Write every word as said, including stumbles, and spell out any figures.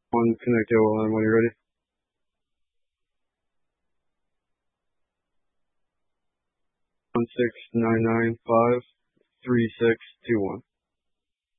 On connect O L N when you're ready. One six nine nine five three six two one.